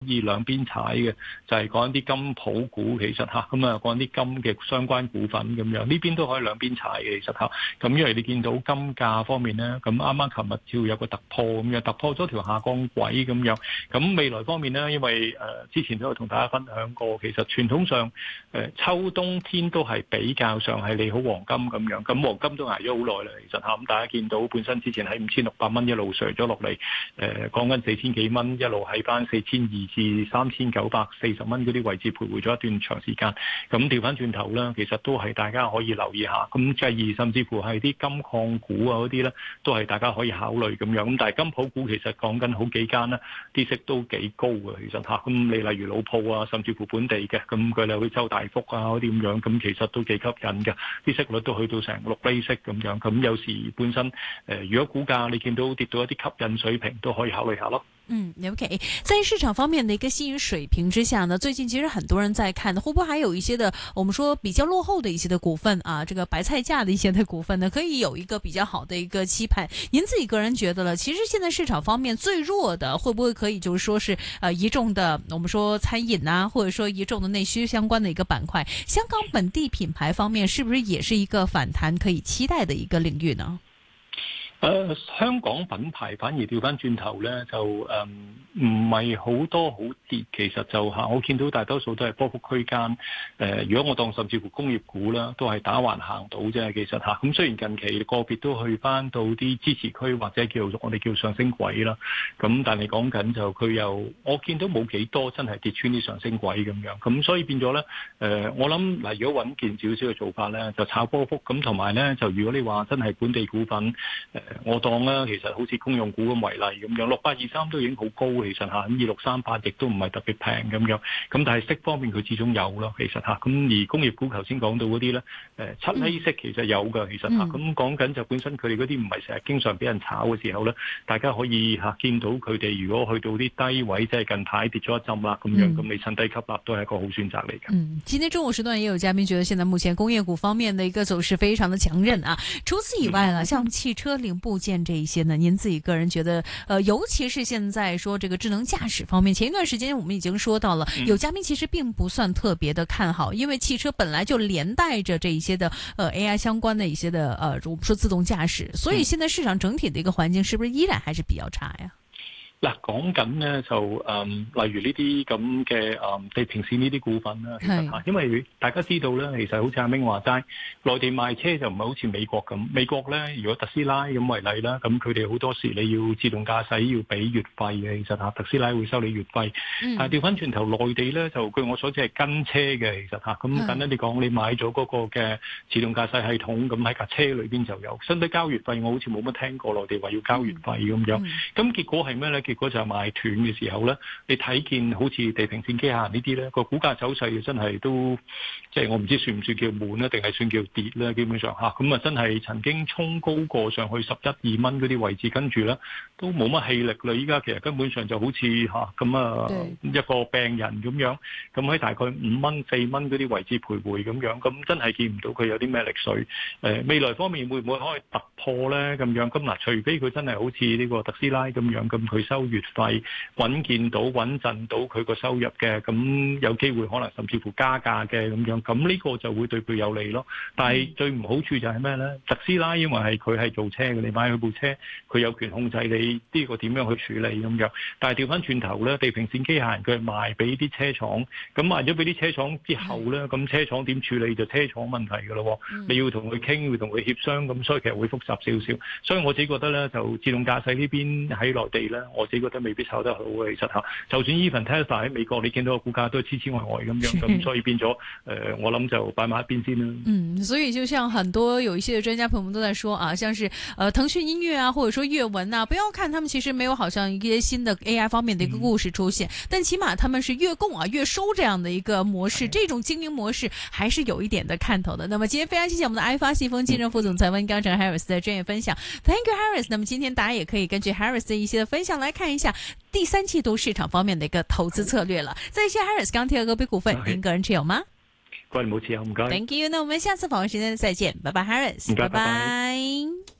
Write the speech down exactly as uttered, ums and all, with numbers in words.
以兩邊踩嘅，就係講啲金普股，其實嚇咁啊講啲金嘅相關股份咁樣，呢邊都可以兩邊踩嘅，其實嚇。咁因為你見到金價方面咧，咁啱啱琴日只要有個突破咁樣，突破咗條下降軌咁樣。咁未來方面咧，因為誒、呃、之前都有同大家分享過，其實傳統上誒、呃、秋冬天都係比較上係利好黃金咁樣。咁黃金都捱咗好耐啦，其實嚇。咁大家見到本身之前喺五千六百蚊一路上咗落嚟，誒講緊四千幾蚊，一路喺翻四千二至三千九百四十蚊嗰啲位置徘徊咗一段長時間，咁調翻轉頭啦，其實都係大家可以留意下，咁繼而甚至乎係啲金礦股啊嗰啲咧，都係大家可以考慮咁樣。咁但係金普股其實講緊好幾間啦，啲息都幾高嘅，其實嚇。咁你例如老鋪啊，甚至乎本地嘅，咁佢哋去周大福啊嗰啲咁樣，咁其實都幾吸引嘅，啲息率都去到成六厘息咁樣。咁有時本身誒、呃，如果股價你見到跌到一啲吸引水平，都可以考慮下咯。 嗯 ，OK， 在市場方面的一個吸引水平之下呢，最近其實很多人在看的，會不會還有一些的我們說比較落後的一些的股份啊，這個白菜價的一些的股份呢，可以有一個比較好的一個期盼。您自己個人覺得呢，其實現在市場方面最弱的，會不會可以就是說是呃一眾的我們說餐飲啊，或者說一眾的內需相關的一個板塊，香港本地品牌方面是不是也是一個反彈可以期待的一個領域呢？ 誒、呃、香港品牌反而調翻轉頭咧，就誒唔係好多好跌，其實就嚇我見到大多數都係波幅區間。誒、呃，如果我當甚至乎工業股啦，都係打橫行到啫，其實嚇。咁、啊、雖然近期個別都去翻到啲支持區或者叫我哋叫上升軌啦，咁但係講緊就佢又我見到冇幾多真係跌穿啲上升軌咁樣，咁所以變咗咧誒，我諗嗱，如果穩健少少嘅做法咧，就炒波幅咁，同埋咧就如果你話真係本地股份誒。呃我當啦，其實好似公用股咁為例咁樣，六八二三都已經好高，其實嚇，咁二六三八亦都唔係特別平咁樣，咁但係息方面佢始終有咯，其實嚇，咁而工業股頭先講到嗰啲咧，誒七厘息其實有㗎，其實嚇，咁講緊就本身佢哋嗰啲唔係成日經常俾人炒嘅時候咧，大家可以嚇見到佢哋如果去到啲低位，即係近排跌咗一陣啦咁樣，咁你趁低吸納都係一個好選擇嚟嘅。 嗯，今天中午時段也有嘉賓覺得，現在目前工業股方面的一個走勢非常的強韌啊。除此以外呢，像汽車零部件這一些呢，您自己個人覺得，呃，尤其是現在說這個智能駕駛方面，前一段時間我們已經說到了，有嘉賓其實並不算特別的看好，因為汽車本來就連帶着這一些的，呃 A I 相關的一些的，呃，我們說自動駕駛，所以現在市場整體的一個環境是不是依然還是比較差呀？ 嗱，講緊咧就誒、嗯，例如呢啲咁嘅誒地平線呢啲股份啦，其實嚇，因為大家知道咧，其實好似阿明話齋，內地賣車就唔係好似美國咁。美國咧，如果特斯拉咁為例啦，咁佢哋好多時你要自動駕駛要俾月費嘅，其實嚇，特斯拉會收你月費。嗯、但係調翻轉頭，內地咧就據我所知係跟車嘅，其實嚇。咁簡單啲講，你買咗嗰個嘅自動駕駛系統，咁喺架車裏邊就有，相對交月費，我好似冇乜聽過內地話要交月費咁樣。咁、嗯、結果係咩咧？結果就係賣斷嘅時候咧，你睇見好似地平線機械人呢啲咧，個股價走勢真係都即係我唔知算唔算叫悶咧，定係算叫跌咧？基本上嚇，咁啊真係曾經衝高過上去十一二蚊嗰啲位置，跟住咧都冇乜氣力啦。依家其實根本上就好似嚇咁啊一個病人咁樣，咁喺大概五蚊四蚊嗰啲位置徘徊咁樣，咁真係見唔到佢有啲咩力水。誒、呃、未來方面會唔會可以突破咧？咁樣咁嗱，除非佢真係好似呢個特斯拉咁樣，咁佢收月費。係穩健到穩陣到佢個收入嘅，咁有機會可能甚至乎加價嘅咁樣，咁呢個就會對佢有利咯。但係最唔好處就係咩呢？特斯拉因為係佢係做車嘅，你買佢部車，佢有權控制你呢個點樣去處理咁樣。但係調翻轉頭呢，地平線機械人佢係賣俾啲車廠，咁賣咗俾啲車廠之後呢，咁車廠點處理就車廠問題㗎咯。你要同佢傾，要同佢協商，咁所以其實會複雜少少。所以我自己覺得呢，就自動駕駛呢邊喺內地呢，我自己覺得未必炒得好嘅，其實嚇。就算 even Tesla 喺美國，你見到個股價都係痴痴呆呆咁樣，咁所以變咗誒、呃，我諗就擺埋一邊先啦。 嗯，所以就像很多有一些的專家朋友們都在說啊，像是呃騰訊音樂啊，或者說閱文啊，不要看他們其實沒有好像一些新的 A I 方面的一個故事出現，嗯、但起碼他們是月供啊、月收這樣的一個模式，這種經營模式還是有一點的看頭的。那麼今天非常謝謝我們的 iFAST 信豐金融副總裁溫鋼城 Harris 的專業分享、嗯、，Thank you Harris。那麼今天大家也可以根據 Harris 的一些的分享來看一下第三季度市場方面的一個投資策略了。再謝 Harris 鋼鐵個別股份，您個人持有嗎？ 個人冇持有，唔該。 Thank you。那我們下次訪問時間再見，拜拜 Harris，拜拜。